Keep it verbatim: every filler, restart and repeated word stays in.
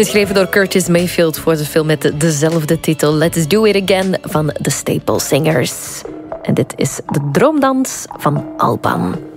Geschreven door Curtis Mayfield voor de film met dezelfde titel. Let's Do It Again van de Staple Singers. En dit is de droomdans van Alban.